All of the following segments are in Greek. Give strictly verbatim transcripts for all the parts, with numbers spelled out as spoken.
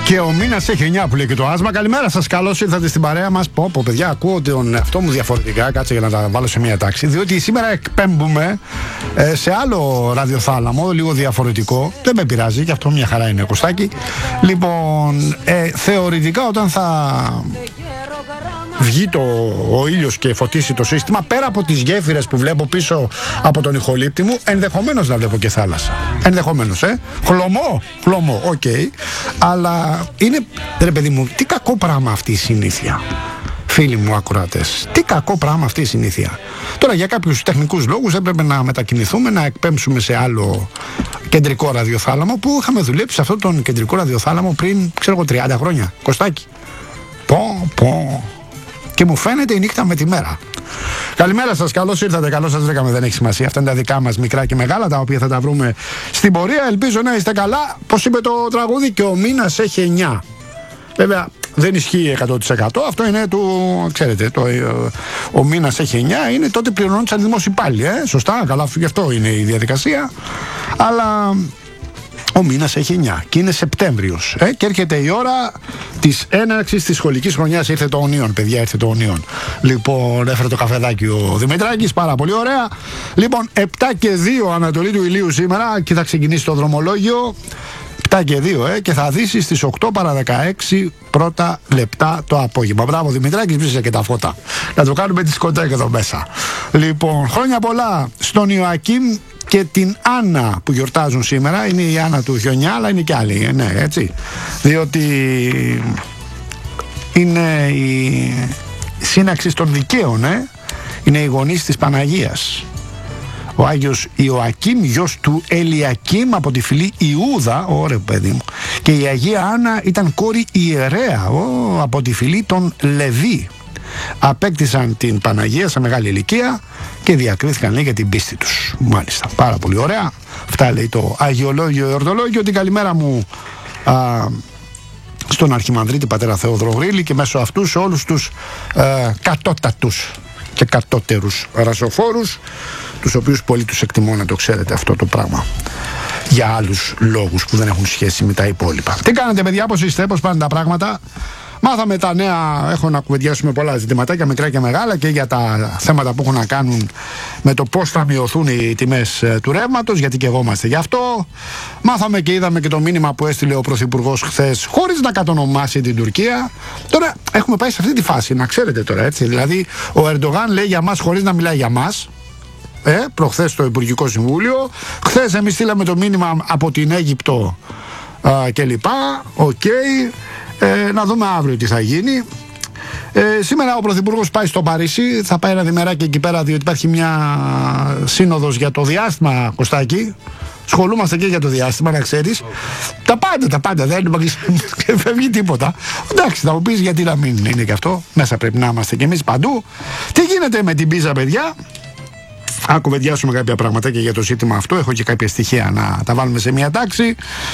Και ο μήνας έχει εννιά που λέει και το άσμα. Καλημέρα σας, καλώς ήρθατε στην παρέα μας. Πω, πω, παιδιά, ακούω τον εαυτό μου διαφορετικά. Κάτσε για να τα βάλω σε μια τάξη. Διότι σήμερα εκπέμπουμε ε, σε άλλο ραδιοθάλαμο, λίγο διαφορετικό. Δεν με πειράζει, και αυτό μια χαρά είναι, Κωστάκι. Λοιπόν, ε, θεωρητικά όταν θα βγει το, ο ήλιος και φωτίσει το σύστημα, πέρα από τις γέφυρες που βλέπω πίσω από τον ηχολήπτη μου, ενδεχομένως να βλέπω και θάλασσα. Ενδεχομένως, ε. Χλωμό, χλωμό, οκ. Okay. Αλλά είναι, ρε παιδί μου, τι κακό πράγμα αυτή η συνήθεια. Φίλοι μου ακροατές, τι κακό πράγμα αυτή η συνήθεια. Τώρα για κάποιους τεχνικούς λόγους έπρεπε να μετακινηθούμε, να εκπέμψουμε σε άλλο κεντρικό ραδιοθάλαμο, που είχαμε δουλέψει σε αυτόν τον κεντρικό ραδιοθάλαμο πριν, ξέρω εγώ, τριάντα χρόνια. Κωστάκι. Πω, πω. Και μου φαίνεται η νύχτα με τη μέρα. Καλημέρα σας, καλώς ήρθατε, καλώς σας βρήκαμε, δεν έχει σημασία. Αυτά είναι τα δικά μας μικρά και μεγάλα, τα οποία θα τα βρούμε στην πορεία. Ελπίζω να είστε καλά. Πώς είπε το τραγούδι, και ο μήνας έχει εννιά. Βέβαια δεν ισχύει εκατό τοις εκατό, αυτό είναι του, ξέρετε, το, ο μήνας έχει εννιά, είναι τότε πληρώνονταν δημόσιοι υπάλληλοι, ε? Σωστά, καλά, γι' αυτό είναι η διαδικασία. Αλλά ο μήνας έχει εννιά και είναι Σεπτέμβριος, ε? Και έρχεται η ώρα της έναρξης της σχολικής χρονιάς. Ήρθε το ονίον, παιδιά, ήρθε το ονίον. Λοιπόν, έφερε το καφεδάκι ο Δημητράκης, πάρα πολύ ωραία. Λοιπόν, επτά και δύο Ανατολή του ηλίου σήμερα και θα ξεκινήσει το δρομολόγιο. επτά και δύο, ε, και θα δύσει στις οκτώ παρά δεκαέξι πρώτα λεπτά το απόγευμα. Μπράβο Δημητράκη, σβήσε και τα φώτα. Να το κάνουμε δισκοτέκ εδώ μέσα. Λοιπόν, χρόνια πολλά στον Ιωακήμ και την Άννα που γιορτάζουν σήμερα. Είναι η Άννα του Χιονιά, αλλά είναι και άλλοι, ναι, έτσι. Διότι είναι η σύναξη των δικαίων, ε. Είναι οι γονείς της Παναγίας. Ο Άγιος Ιωακήμ, γιος του Ελιακήμ από τη φυλή Ιούδα, ωραία παιδί μου. Και η Αγία Άννα ήταν κόρη ιερέα, ο, από τη φυλή των Λεβί. Απέκτησαν την Παναγία σε μεγάλη ηλικία και διακρίθηκαν, λέει, για την πίστη τους. Μάλιστα, πάρα πολύ ωραία. Αυτά λέει το Αγιολόγιο Εορτολόγιο. Την καλημέρα μου α, στον Αρχιμανδρίτη πατέρα Θεόδωρο Γρήλη και μέσω αυτού σε όλους τους α, κατώτατους και κατώτερους ρασοφόρους, τους οποίους πολύ τους εκτιμώ, να το ξέρετε αυτό το πράγμα, για άλλους λόγους που δεν έχουν σχέση με τα υπόλοιπα. Τι κάνετε, παιδιά, πώς είστε, πώς πάνε τα πράγματα? Μάθαμε τα νέα, έχω να κουβεντιάσουμε πολλά ζητηματάκια, μικρά και μεγάλα, και για τα θέματα που έχουν να κάνουν με το πώς θα μειωθούν οι τιμές του ρεύματος, γιατί και εγώ είμαστε γι' αυτό. Μάθαμε και είδαμε και το μήνυμα που έστειλε ο Πρωθυπουργός χθες, χωρίς να κατονομάσει την Τουρκία. Τώρα έχουμε πάει σε αυτή τη φάση, να ξέρετε τώρα, έτσι. Δηλαδή, ο Ερντογάν λέει για μας χωρίς να μιλάει για μας. Ε, προχθές στο Υπουργικό Συμβούλιο. Χθες εμείς στείλαμε το μήνυμα από την Αίγυπτο α, και λοιπά. Οκ. Okay. Ε, να δούμε αύριο τι θα γίνει. Ε, σήμερα ο Πρωθυπουργός πάει στο Παρίσι. Θα πάει ένα διμεράκι εκεί πέρα, διότι υπάρχει μια σύνοδος για το διάστημα, Κωστάκη. Σχολούμαστε και για το διάστημα, να ξέρεις. Τα πάντα, τα πάντα. Δεν φεύγει τίποτα. Εντάξει, θα μου πεις γιατί να μην είναι και αυτό. Μέσα πρέπει να είμαστε κι εμείς παντού. Τι γίνεται με την πίζα, παιδιά? Αν κουβεντιάσουμε κάποια πράγματα και για το ζήτημα αυτό, έχω και κάποια στοιχεία να τα βάλουμε σε μια τάξη.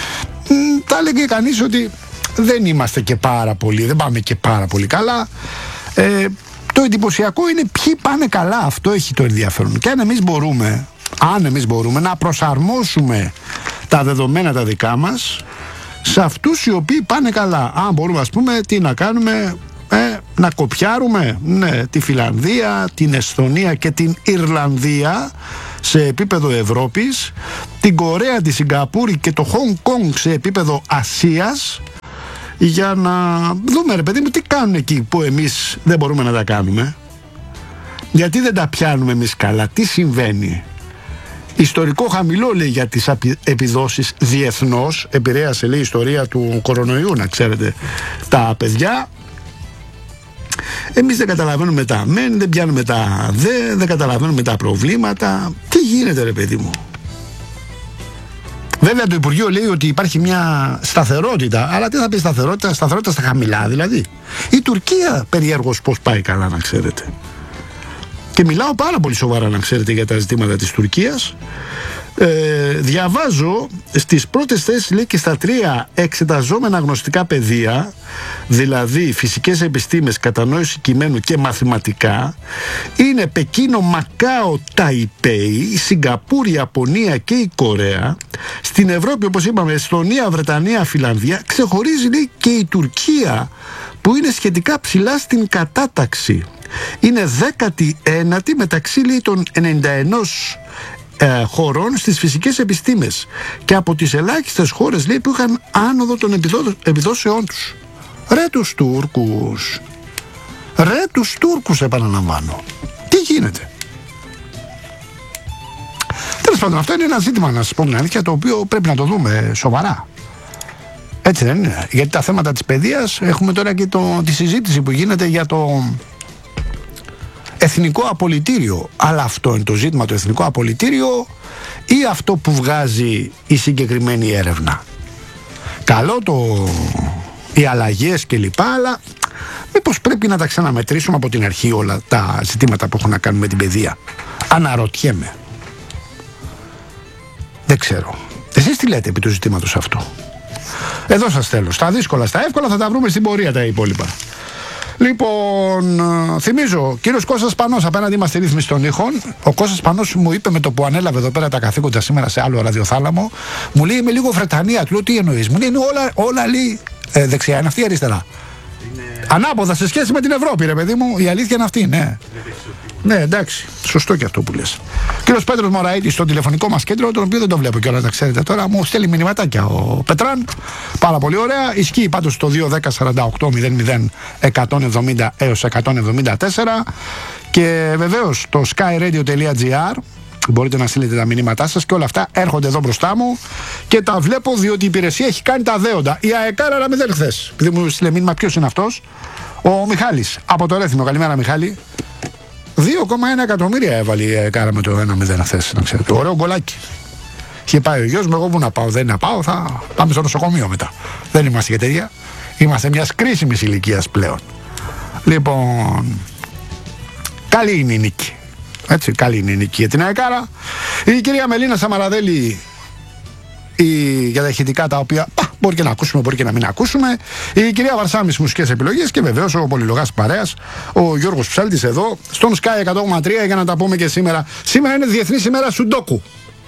Θα έλεγε κανείς ότι δεν είμαστε και πάρα πολύ, δεν πάμε και πάρα πολύ καλά. Ε, το εντυπωσιακό είναι ποιοι πάνε καλά. Αυτό έχει το ενδιαφέρον. Και αν εμείς μπορούμε, αν εμείς μπορούμε να προσαρμόσουμε τα δεδομένα τα δικά μας σε αυτούς οι οποίοι πάνε καλά. Αν μπορούμε, ας πούμε, τι να κάνουμε, ε, να κοπιάρουμε, ναι, τη Φιλανδία, την Εσθονία και την Ιρλανδία σε επίπεδο Ευρώπης, την Κορέα, τη Σιγκαπούρη και το Χονγκ Κονγκ σε επίπεδο Ασίας, για να δούμε, ρε παιδί μου, τι κάνουν εκεί που εμείς δεν μπορούμε να τα κάνουμε. Γιατί δεν τα πιάνουμε εμείς καλά, τι συμβαίνει? Ιστορικό χαμηλό, λέει, για τις επιδόσεις διεθνώς. Επηρέασε, λέει, η ιστορία του κορονοϊού, να ξέρετε, τα παιδιά. Εμείς δεν καταλαβαίνουμε τα μεν, δεν πιάνουμε τα δε, δεν καταλαβαίνουμε τα προβλήματα. Τι γίνεται, ρε παιδί μου? Βέβαια το Υπουργείο λέει ότι υπάρχει μια σταθερότητα, αλλά τι θα πει σταθερότητα? Σταθερότητα στα χαμηλά δηλαδή. Η Τουρκία περιέργως πώς πάει καλά, να ξέρετε. Και μιλάω πάρα πολύ σοβαρά, να ξέρετε, για τα ζητήματα της Τουρκίας. Ε, διαβάζω στις πρώτες θέσεις, λέει, και στα τρία εξεταζόμενα γνωστικά πεδία, δηλαδή φυσικές επιστήμες, κατανόηση κειμένου και μαθηματικά, είναι Πεκίνο, Μακάο, Ταϊπέι, Σιγκαπούρη, Ιαπωνία και η Κορέα. Στην Ευρώπη, όπως είπαμε, Εστονία, Βρετανία, Φιλανδία. Ξεχωρίζει, λέει, και η Τουρκία, που είναι σχετικά ψηλά στην κατάταξη. Είναι δέκατη ένατη μεταξύ, λέει, των ενενήντα ένα ε, χωρών στις φυσικές επιστήμες, και από τις ελάχιστες χώρες, λέει, που είχαν άνοδο των επιδόσεών τους. Ρε τους Τούρκους, ρε τους Τούρκους, επαναλαμβάνω. Τι γίνεται? Τέλος πάντων, αυτό είναι ένα ζήτημα, να σας πω την αλήθεια, το οποίο πρέπει να το δούμε σοβαρά. Έτσι δεν είναι? Γιατί τα θέματα της παιδείας, έχουμε τώρα και το, τη συζήτηση που γίνεται για το εθνικό απολυτήριο. Αλλά αυτό είναι το ζήτημα, το εθνικό απολυτήριο, ή αυτό που βγάζει η συγκεκριμένη έρευνα? Καλό το, οι αλλαγές και λοιπά, αλλά μήπως πρέπει να τα ξαναμετρήσουμε από την αρχή όλα τα ζητήματα που έχουν να κάνουν με την παιδεία? Αναρωτιέμαι. Δεν ξέρω. Εσείς τι λέτε επί του ζητήματος αυτού? Εδώ σας θέλω. Στα δύσκολα, στα εύκολα θα τα βρούμε στην πορεία τα υπόλοιπα. Λοιπόν, θυμίζω, κύριος Κώστας Πανός, απέναντι μας στη ρύθμιση των ήχων. Ο Κώστας Πανός μου είπε, με το που ανέλαβε εδώ πέρα τα καθήκοντα σήμερα σε άλλο ραδιοθάλαμο, μου λέει, είμαι λίγο Βρετανία. Του λέω, τι εννοείς? Μου λέει, είναι όλα, όλα λέει, ε, δεξιά είναι αυτή ή αριστερά? Είναι... ανάποδα σε σχέση με την Ευρώπη, ρε παιδί μου, η αλήθεια είναι αυτή, ναι. Ναι, εντάξει, σωστό και αυτό που λες. Κύριος Πέτρος Μωραΐτης στο τηλεφωνικό μας κέντρο, τον οποίο δεν το βλέπω κιόλας, να ξέρετε τώρα, μου στέλνει μηνυματάκια ο Πετράν. Πάρα πολύ ωραία. Ισχύει πάντως στο δύο δέκα σαράντα οκτώ μηδέν μηδέν εκατόν εβδομήντα έως εκατόν εβδομήντα τέσσερα. Και βεβαίως το skyradio τελεία gr, μπορείτε να στείλετε τα μηνύματά σας, και όλα αυτά έρχονται εδώ μπροστά μου και τα βλέπω, διότι η υπηρεσία έχει κάνει τα δέοντα. Η ΑΕΚΑΡ αλλά μηδέν χθες. Επειδή μου στείλε μήνυμα, ποιος είναι αυτός? Ο Μιχάλης από το Ρέθυμνο. Καλημέρα, Μιχάλη. δύο κόμμα ένα εκατομμύρια έβαλε η ΑΕΚΑΡ με το ένα μηδέν χθες, να ξέρετε. Ωραίο γκολάκι. Είχε πάει ο γιος μου, εγώ που να πάω, δεν να πάω, θα πάμε στο νοσοκομείο μετά. Δεν είμαστε και τέτοια. Είμαστε μιας κρίσιμης ηλικίας πλέον. Λοιπόν, καλή είναι η νίκη. Έτσι, καλή είναι η νίκη για την ΑΕΚΑΡΑ. Η κυρία Μελίνα Σαμαραδέλη, η, για τα ηχητικά, τα οποία α, μπορεί και να ακούσουμε, μπορεί και να μην ακούσουμε. Η κυρία Βαρσάμις, μουσικές επιλογές, και βεβαίως ο πολυλογάς παρέας, ο Γιώργος Ψάλτης, εδώ στον Sky εκατό κόμμα τρία, για να τα πούμε και σήμερα. Σήμερα είναι Διεθνής ημέρα Σουντόκου.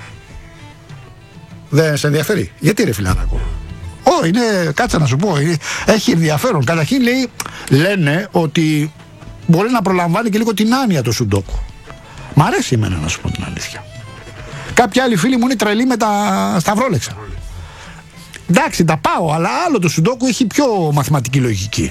Δεν σε ενδιαφέρει? Γιατί, ρε φιλάνακο? Ω, είναι, κάτσε να σου πω, έχει ενδιαφέρον. Καταρχήν, λέει, λένε ότι μπορεί να προλαμβάνει και λίγο την άνοια το Σουντόκου. Μ' αρέσει εμένα, να σου πω την αλήθεια. Κάποιοι άλλοι φίλοι μου είναι τρελοί με τα σταυρόλεξα. Εντάξει, τα πάω, αλλά άλλο το Σουντόκου έχει πιο μαθηματική λογική.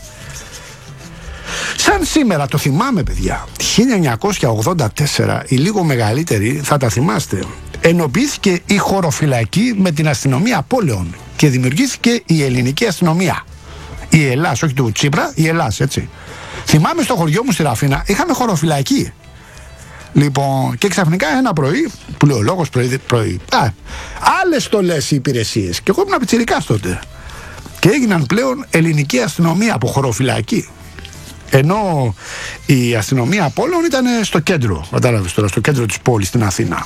Σαν σήμερα, το θυμάμαι, παιδιά, χίλια εννιακόσια ογδόντα τέσσερα, οι λίγο μεγαλύτεροι θα τα θυμάστε, ενοποιήθηκε η χωροφυλακή με την αστυνομία πόλεων και δημιουργήθηκε η ελληνική αστυνομία. Η Ελλάς, όχι του Τσίπρα, η Ελλάς, έτσι. Θυμάμαι στο χωριό μου στη Ραφίνα είχαμε χωροφυλακή. Λοιπόν, και ξαφνικά ένα πρωί, που λέει ο λόγος πρωί, πρωί α, άλλες στολές οι υπηρεσίες. Και εγώ ήμουν πιτσιρικάς τότε. Και έγιναν πλέον ελληνική αστυνομία από χωροφυλακή. Ενώ η αστυνομία Απόλλων ήταν στο κέντρο, κατάλαβες τώρα, στο κέντρο της πόλης, στην Αθήνα.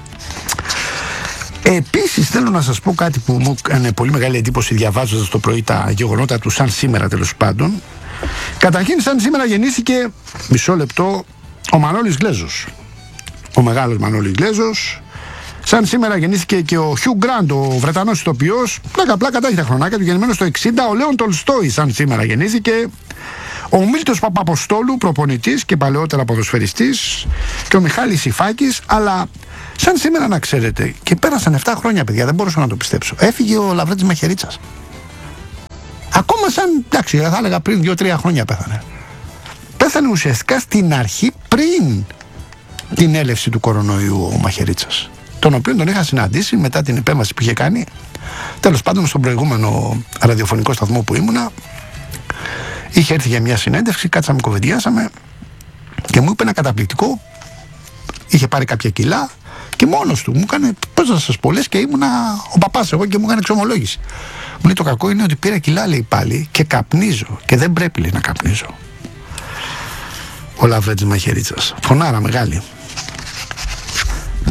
Επίσης θέλω να σας πω κάτι που μου έκανε πολύ μεγάλη εντύπωση διαβάζοντας το πρωί τα γεγονότα του σαν σήμερα, τέλος πάντων. Καταρχήν, σαν σήμερα γεννήθηκε, μισό λεπτό, ο Μανώλης Γλέζος. Ο μεγάλος Μανώλης Γλέζος. Σαν σήμερα γεννήθηκε και ο Χιου Γκραντ, ο Βρετανός ηθοποιός. Πλάκα πλάκα τα έχει τα χρονάκια του, γεννημένος το εξήντα. Ο Λέων Τολστόι σαν σήμερα γεννήθηκε. Ο Μίλτος Παπαποστόλου, προπονητής και παλαιότερα ποδοσφαιριστής. Και ο Μιχάλης Ιφάκης. Αλλά σαν σήμερα, να ξέρετε, και πέρασαν επτά χρόνια, παιδιά, δεν μπορούσα να το πιστέψω. Έφυγε ο Λαβρέντης Μαχαιρίτσας. Ακόμα σαν, εντάξει, θα έλεγα πριν δύο τρία χρόνια πέθανε. Πέθανε ουσιαστικά στην αρχή, πριν την έλευση του κορονοϊού, ο Μαχαιρίτσας, τον οποίο τον είχα συναντήσει μετά την επέμβαση που είχε κάνει, τέλος πάντων, στον προηγούμενο ραδιοφωνικό σταθμό που ήμουνα. Είχε έρθει για μια συνέντευξη, κάτσαμε, κοβεντιάσαμε και μου είπε ένα καταπληκτικό. Είχε πάρει κάποια κιλά και μόνος του μου έκανε, πώς να σας πω, λες και ήμουνα ο παπάς εγώ, και μου έκανε εξομολόγηση. Μου λέει, το κακό είναι ότι πήρα κιλά, λέει, πάλι, και καπνίζω και δεν πρέπει, λέει, να καπνίζω. Ο Λαβρέντης Μαχαιρίτσας, φωνάρα μεγάλη.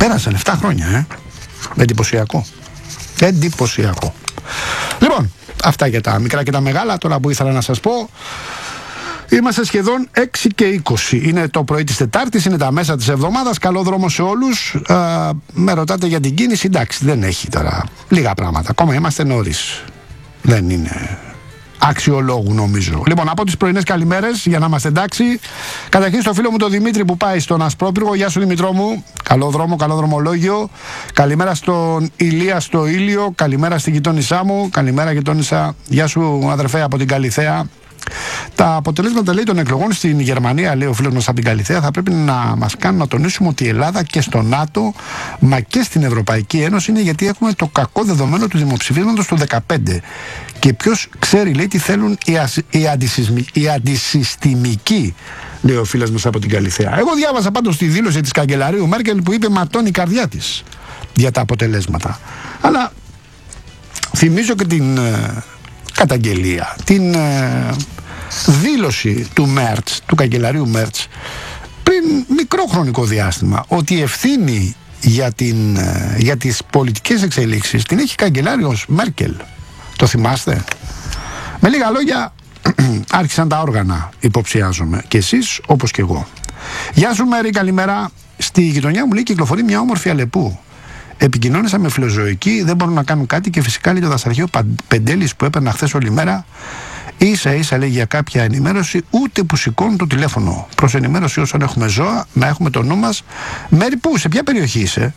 Πέρασαν επτά χρόνια, ε. Εντυπωσιακό. Εντυπωσιακό. Λοιπόν, αυτά για τα μικρά και τα μεγάλα. Τώρα που ήθελα να σας πω, είμαστε σχεδόν έξι και είκοσι. Είναι το πρωί της Τετάρτης, είναι τα μέσα της εβδομάδας. Καλό δρόμο σε όλους. Α, με ρωτάτε για την κίνηση. Εντάξει, δεν έχει τώρα λίγα πράγματα. Ακόμα είμαστε νωρίς. Δεν είναι αξιολόγου, νομίζω. Λοιπόν, από τις πρωινές καλημέρες, για να είμαστε εντάξει. Καταρχήν στο φίλο μου τον Δημήτρη που πάει στον Ασπρόπυργο. Γεια σου Δημητρό μου. Καλό δρόμο, καλό δρομολόγιο. Καλημέρα στον Ηλία στο Ήλιο. Καλημέρα στην γειτόνισά μου. Καλημέρα γειτόνισσα. Γεια σου αδερφέ από την Καλιθέα. Τα αποτελέσματα, λέει, των εκλογών στην Γερμανία, λέει ο φίλος μας από την Καλιθέα, θα πρέπει να μας κάνουν να τονίσουμε ότι η Ελλάδα και στο ΝΑΤΟ μα και στην Ευρωπαϊκή Ένωση είναι, γιατί έχουμε το κακό δεδομένο του δημοψηφίσματος του δεκαπέντε. Και ποιος ξέρει, λέει, τι θέλουν οι, ασ... οι, αντισυσμι... οι αντισυστημικοί, λέει ο φίλος μας από την Καλιθέα. Εγώ διάβασα πάντως τη δήλωση της καγκελαρίου Μέρκελ που είπε ματώνει η καρδιά της για τα αποτελέσματα. Αλλά θυμίζω και την ε, καταγγελία, την ε, δήλωση του Μέρτς, του καγκελαρίου Μέρτς, πριν μικρό χρονικό διάστημα, ότι η ευθύνη για, την, για τις πολιτικές εξελίξεις την έχει καγκελάριος Μέρκελ. Το θυμάστε? Με λίγα λόγια, άρχισαν τα όργανα, υποψιάζομαι, και εσείς όπως και εγώ. Γεια σου Μέρη, καλημέρα. Στη γειτονιά μου, λέει, κυκλοφορεί μια όμορφη Αλεπού. Επικοινώνησα με φιλοζωική, δεν μπορούν να κάνουν κάτι και φυσικά, λέει, το δασαρχείο Πεντέλης που έπαιρνα χθες όλη μέρα, ίσα ίσα, λέει, για κάποια ενημέρωση, ούτε που σηκώνουν το τηλέφωνο. Προς ενημέρωση όσων έχουμε ζώα, να έχουμε το νου μας. Μέρη, πού, σε ποια περιοχή είσαι?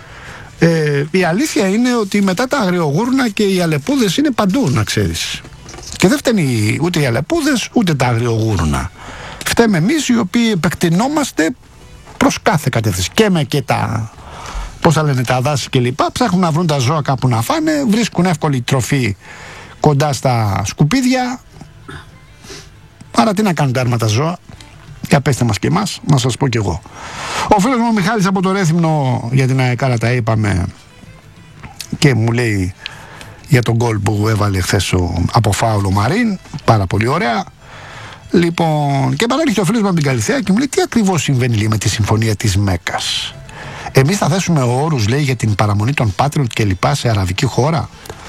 Ε, η αλήθεια είναι ότι μετά τα αγριογούρνα και οι αλεπούδες είναι παντού, να ξέρεις. Και δεν φταίνει ούτε οι αλεπούδες ούτε τα αγριογούρνα. Φταίμε εμείς οι οποίοι επεκτηνόμαστε προς κάθε κατεύθυνση. Και με και τα, πώς θα λένε, τα δάση κλπ. Ψάχνουν να βρουν τα ζώα κάπου να φάνε, βρίσκουν εύκολη τροφή κοντά στα σκουπίδια. Άρα τι να κάνουν τα άρμα τα ζώα? Για πέστε μας και εμάς, να σας πω κι εγώ. Ο φίλος μου ο Μιχάλης από το Ρέθυμνο, για την ΑΕΚΑΡΑ τα είπαμε, και μου λέει για τον γκολ που έβαλε χθες από φάουλο Μαρίν, πάρα πολύ ωραία. Λοιπόν, και παράλληλα ο φίλος μου από την Καλιθέα και μου λέει τι ακριβώς συμβαίνει, λέει, με τη συμφωνία της Μέκας. Εμείς θα θέσουμε όρους, λέει, για την παραμονή των Patriot και λοιπά σε αραβική χώρα?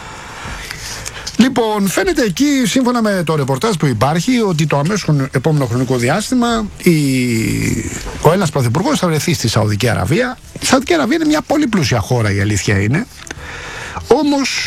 Λοιπόν, φαίνεται εκεί, σύμφωνα με το ρεπορτάζ που υπάρχει, ότι το αμέσως επόμενο χρονικό διάστημα η... ο Έλληνας Πρωθυπουργός θα βρεθεί στη Σαουδική Αραβία. Η Σαουδική Αραβία είναι μια πολύ πλούσια χώρα, η αλήθεια είναι. Όμως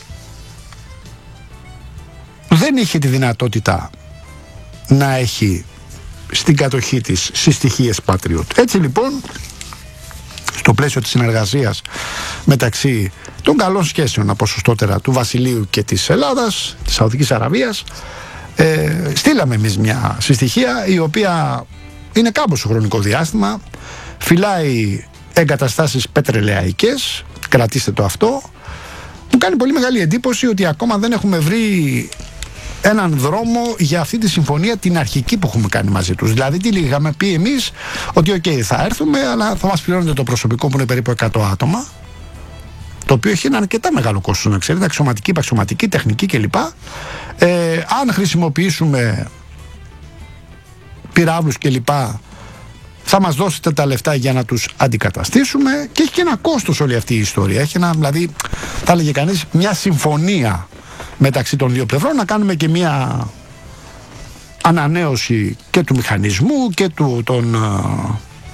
δεν είχε τη δυνατότητα να έχει στην κατοχή της συστοιχίες Patriot. Έτσι λοιπόν, στο πλαίσιο της συνεργασίας μεταξύ των καλών σχέσεων αποσωστότερα του Βασιλείου και της Ελλάδας, της Σαουδικής Αραβίας, ε, στείλαμε εμείς μια συστοιχία η οποία είναι κάμποσο χρονικό διάστημα, φυλάει εγκαταστάσεις πετρελαϊκές, κρατήστε το αυτό. Μου κάνει πολύ μεγάλη εντύπωση ότι ακόμα δεν έχουμε βρει έναν δρόμο για αυτή τη συμφωνία την αρχική που έχουμε κάνει μαζί τους. Δηλαδή τι είχαμε πει εμείς, ότι οκ, okay, θα έρθουμε, αλλά θα μας πληρώνετε το προσωπικό που είναι περίπου εκατό άτομα, το οποίο έχει ένα αρκετά μεγάλο κόστος, να ξέρετε, αξιωματική, υπαξιωματική, τεχνική κλπ. Ε, αν χρησιμοποιήσουμε πυράβλους κλπ, θα μας δώσετε τα λεφτά για να τους αντικαταστήσουμε, και έχει και ένα κόστος όλη αυτή η ιστορία. Έχει ένα, δηλαδή, θα έλεγε κανείς, μια συμφωνία μεταξύ των δύο πλευρών, να κάνουμε και μια ανανέωση και του μηχανισμού και του, των, uh,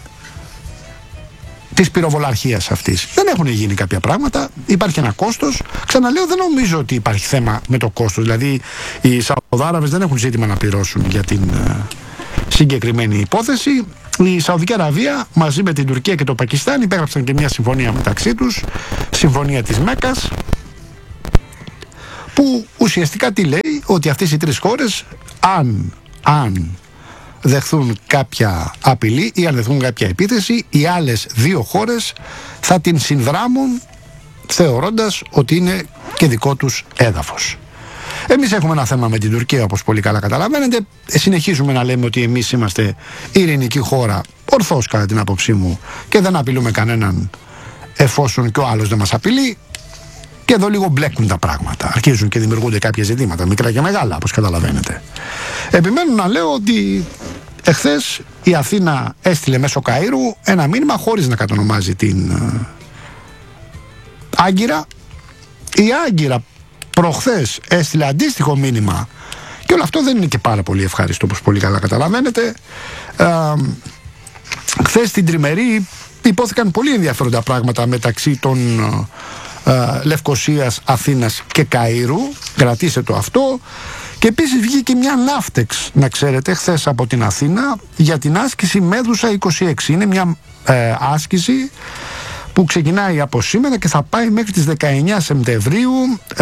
της πυροβολαρχίας αυτής. Δεν έχουν γίνει κάποια πράγματα, υπάρχει ένα κόστος. Ξαναλέω, δεν νομίζω ότι υπάρχει θέμα με το κόστος. Δηλαδή οι Σαουδάραβες δεν έχουν ζήτημα να πληρώσουν για την uh, συγκεκριμένη υπόθεση. Η Σαουδική Αραβία μαζί με την Τουρκία και το Πακιστάν υπέγραψαν και μια συμφωνία μεταξύ τους, συμφωνία της Μέκας, που ουσιαστικά τι λέει? Ότι αυτές οι τρεις χώρες, αν, αν δεχθούν κάποια απειλή ή αν δεχθούν κάποια επίθεση, οι άλλες δύο χώρες θα την συνδράμουν, θεωρώντας ότι είναι και δικό τους έδαφος. Εμείς έχουμε ένα θέμα με την Τουρκία, όπως πολύ καλά καταλαβαίνετε. Συνεχίζουμε να λέμε ότι εμείς είμαστε ειρηνική χώρα, ορθώς κατά την άποψή μου, και δεν απειλούμε κανέναν εφόσον και ο άλλος δεν μας απειλεί. Και εδώ λίγο μπλέκουν τα πράγματα. Αρχίζουν και δημιουργούνται κάποια ζητήματα, μικρά και μεγάλα, όπως καταλαβαίνετε. Επιμένω να λέω ότι Εχθές η Αθήνα έστειλε μέσω Καΐρου ένα μήνυμα χωρίς να κατονομάζει την ε, Άγκυρα. Η Άγκυρα προχθές έστειλε αντίστοιχο μήνυμα και όλο αυτό δεν είναι και πάρα πολύ ευχάριστο, όπως πολύ καλά καταλαβαίνετε. Ε, χθες στην τριμερή υπόθηκαν πολύ ενδιαφέροντα πράγματα μεταξύ των ε, Λευκωσίας, Αθήνας και Καΐρου. Κρατήστε το αυτό. Και επίσης βγήκε μια ναύτεξ, να ξέρετε, χθες από την Αθήνα για την άσκηση Μέδουσα είκοσι έξι. Είναι μια ε, άσκηση που ξεκινάει από σήμερα και θα πάει μέχρι τις δεκαεννιά Σεπτεμβρίου. Ε,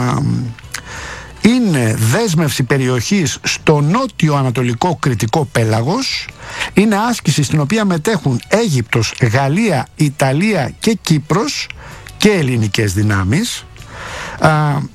είναι δέσμευση περιοχής στο νότιο-ανατολικό κρητικό πέλαγος. Είναι άσκηση στην οποία μετέχουν Αίγυπτος, Γαλλία, Ιταλία και Κύπρος και ελληνικές δυνάμεις. Ε,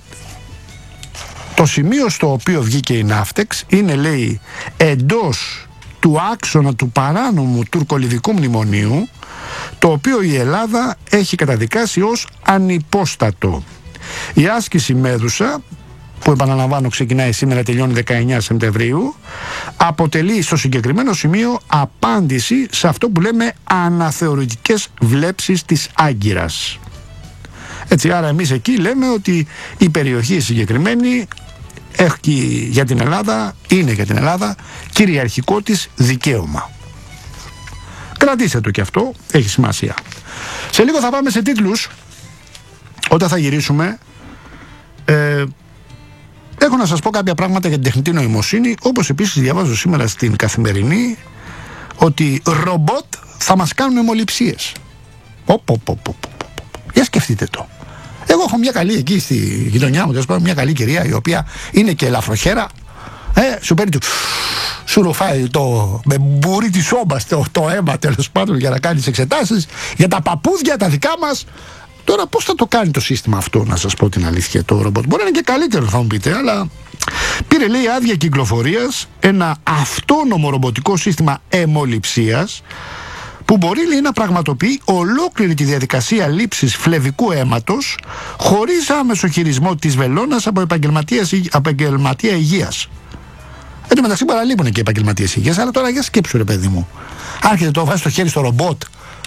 Το σημείο στο οποίο βγήκε η ναύτεξ είναι, λέει, εντός του άξονα του παράνομου τουρκολιβικού μνημονίου, το οποίο η Ελλάδα έχει καταδικάσει ως ανυπόστατο. Η άσκηση Μέδουσα, που επαναλαμβάνω ξεκινάει σήμερα, τελειώνει δεκαεννιά Σεπτεμβρίου, αποτελεί στο συγκεκριμένο σημείο απάντηση σε αυτό που λέμε αναθεωρητικές βλέψεις της Άγκυρας. Έτσι, άρα εμείς εκεί λέμε ότι η περιοχή συγκεκριμένη έχει για την Ελλάδα, είναι για την Ελλάδα κυριαρχικό της δικαίωμα. Κρατήστε το και αυτό, έχει σημασία. Σε λίγο θα πάμε σε τίτλους. Όταν θα γυρίσουμε ε, έχω να σας πω κάποια πράγματα για την τεχνητή νοημοσύνη, όπως επίσης διαβάζω σήμερα στην Καθημερινή ότι ρομπότ θα μας κάνουν αιμοληψίες. Οπ, οπ, οπ, οπ. Για σκεφτείτε το. Εγώ έχω μια καλή εκεί στη γειτονιά μου, τέλος, μια καλή κυρία η οποία είναι και ελαφροχέρα. Ε, σου παίρνει του, σου ρουφάει το με μπουρί της όμπας το, το αίμα, τέλος πάντων, για να κάνεις εξετάσεις για τα παπούδια τα δικά μας. Τώρα πώς θα το κάνει το σύστημα αυτό, να σας πω την αλήθεια, το ρομπότ? Μπορεί να είναι και καλύτερο, θα μου πείτε, αλλά πήρε, λέει, άδεια κυκλοφορίας ένα αυτόνομο ρομποτικό σύστημα αιμοληψίας που μπορεί, λέει, να πραγματοποιεί ολόκληρη τη διαδικασία λήψης φλεβικού αίματος χωρίς άμεσο χειρισμό της βελόνας από επαγγελματία υγείας. Εν τω μεταξύ παραλείπουν και οι επαγγελματίες υγείας, αλλά τώρα για σκέψου, ρε παιδί μου. Άρχεται το βάζει το χέρι στο ρομπότ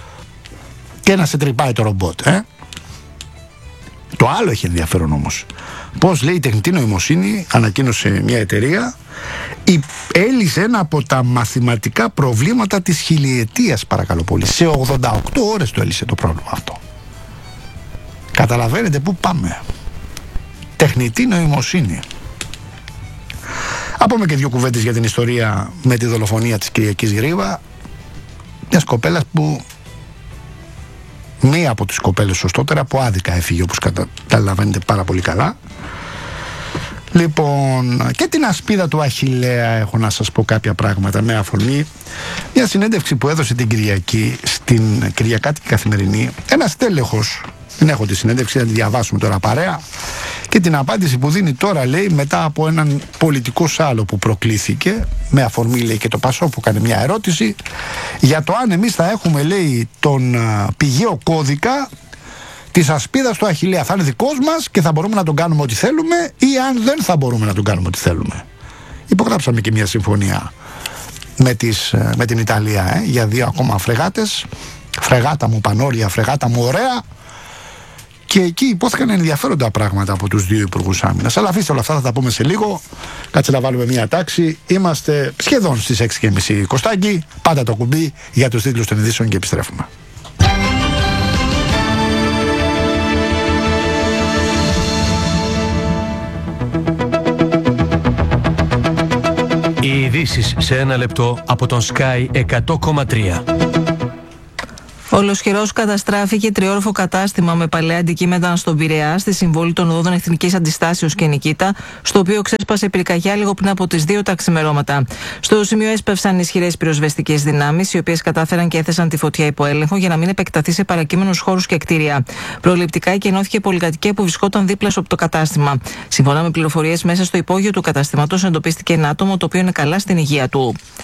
και να σε τρυπάει το ρομπότ, ε. Το άλλο έχει ενδιαφέρον όμως. Πώς, λέει, η τεχνητή νοημοσύνη, ανακοίνωσε μια εταιρεία, έλυσε ένα από τα μαθηματικά προβλήματα της χιλιετίας, παρακαλώ πολύ. Σε ογδόντα οκτώ ώρες το έλυσε το πρόβλημα αυτό. Καταλαβαίνετε πού πάμε. Τεχνητή νοημοσύνη. Α πούμε και δύο κουβέντες για την ιστορία με τη δολοφονία της Κυριακής Γρίβα, μιας κοπέλας που, μία από τις κοπέλες σωστότερα, που άδικα έφυγε, όπως καταλαβαίνετε πάρα πολύ καλά. Λοιπόν, και την ασπίδα του Αχιλλέα έχω να σας πω κάποια πράγματα με αφορμή μια συνέντευξη που έδωσε την Κυριακή στην Κυριακάτικη Καθημερινή ένας τέλεχος. Δεν έχω τη συνέντευξη, να τη διαβάσουμε τώρα παρέα, και την απάντηση που δίνει τώρα, λέει, μετά από έναν πολιτικό σάλο που προκλήθηκε με αφορμή, λέει, και το Πασό που κάνει μια ερώτηση για το αν εμείς θα έχουμε, λέει, τον α, πηγαίο κώδικα της ασπίδας του Αχιλλέα. Θα είναι δικός μας και θα μπορούμε να τον κάνουμε ό,τι θέλουμε, ή αν δεν θα μπορούμε να τον κάνουμε ό,τι θέλουμε. Υπογράψαμε και μια συμφωνία με, τις, με την Ιταλία ε, για δύο ακόμα φρεγάτες. Φρεγάτα μου πανόρια, φρεγάτα μου ωραία. Και εκεί υπόθηκαν ενδιαφέροντα πράγματα από τους δύο υπουργούς άμυνας. Αλλά αφήστε όλα αυτά, θα τα πούμε σε λίγο. Κάτσε να βάλουμε μια τάξη. Είμαστε σχεδόν στις έξι και μισή. Κωστάκη, πάντα το κουμπί για τους τίτλους των ειδήσεων και επιστρέφουμε. Οι ειδήσεις σε ένα λεπτό από τον Sky εκατό κόμμα τρία. Ολοσχερός καταστράφηκε τριόροφο κατάστημα με παλαιά αντικείμενα στον Πειραιά, στη συμβόλη των οδών Εθνικής Αντιστάσεως και Νικήτα, στο οποίο ξέσπασε πυρκαγιά λίγο πριν από τις δύο τα ξημερώματα. Στο σημείο έσπευσαν ισχυρές πυροσβεστικές δυνάμεις, οι οποίες κατάφεραν και έθεσαν τη φωτιά υπό έλεγχο για να μην επεκταθεί σε παρακείμενους χώρους και κτίρια. Προληπτικά εκενώθηκε πολυκατοικία που βρισκόταν δίπλα από το κατάστημα. Σύμφωνα με πληροφορίες, μέσα στο υπόγειο του καταστήματος εντοπίστηκε ένα άτομο το οποίο είναι καλά στην υγεία του.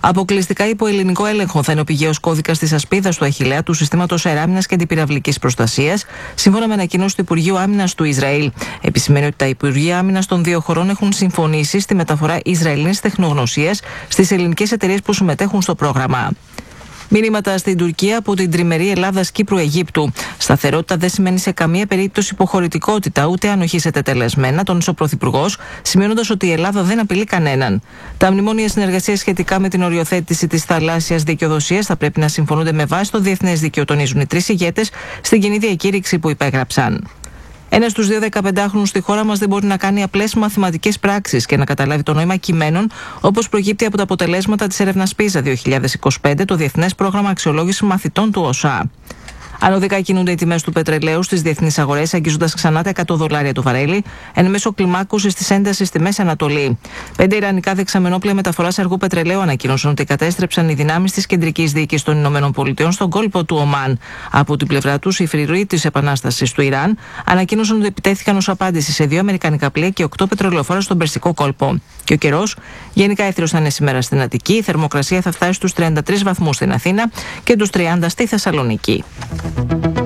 Αποκλειστικά υπό ελληνικό έλεγχο θα είναι ο πηγαίος κώδικας της ασπίδας του Αχιλλέα του συστήματος αεράμινας και αντιπυραυλικής προστασίας, σύμφωνα με ανακοίνωση του Υπουργείου Άμυνας του Ισραήλ. Επισημαίνει ότι τα Υπουργεία Άμυνας των δύο χωρών έχουν συμφωνήσει στη μεταφορά Ισραηλινής τεχνογνωσίας στις ελληνικές εταιρείες που συμμετέχουν στο πρόγραμμα. Μηνύματα στην Τουρκία από την τριμερή Ελλάδας-Κύπρου-Αιγύπτου. Σταθερότητα δεν σημαίνει σε καμία περίπτωση υποχωρητικότητα, ούτε ανοχή σε τετελεσμένα, τόνισε ο Πρωθυπουργός, σημειώνοντας ότι η Ελλάδα δεν απειλεί κανέναν. Τα μνημόνια συνεργασίας σχετικά με την οριοθέτηση της θαλάσσιας δικαιοδοσίας θα πρέπει να συμφωνούνται με βάση το διεθνές δίκαιο, τονίζουν οι τρεις ηγέτες στην κοινή διακήρυξη που υπέγραψαν. Ένα στους δύο δεκαπεντάχρονους στη χώρα μας δεν μπορεί να κάνει απλές μαθηματικές πράξεις και να καταλάβει το νόημα κειμένων, όπως προκύπτει από τα αποτελέσματα της έρευνας πίζα δύο χιλιάδες είκοσι πέντε, το Διεθνές Πρόγραμμα Αξιολόγησης Μαθητών του ΟΣΑ. Ανωδικά κινούνται οι τιμές του πετρελαίου στις διεθνείς αγορές, αγγίζοντας ξανά τα εκατό δολάρια το βαρέλι, εν μέσω κλιμάκωσης της έντασης στη Μέση Ανατολή. Πέντε ιρανικά δεξαμενόπλια μεταφοράς αργού πετρελαίου ανακοίνωσαν ότι κατέστρεψαν οι δυνάμεις της κεντρικής διοίκησης των Ηνωμένων Πολιτειών στον κόλπο του Ομάν. Από την πλευρά τους, οι φρουροί της Επανάστασης του Ιράν ανακοίνωσαν ότι επιτέθηκαν ως απάντηση σε δύο αμερικανικά πλοία και οκτώ πετρελαιοφόρα στον Περσικό κόλπο. Και ο καιρός, γενικά έθριος θα είναι σήμερα στην Αττική, η θερμοκρασία θα φτάσει στους τριάντα τρεις βαθμούς στην Αθήνα και τους τριάντα στη Θεσσαλονίκη.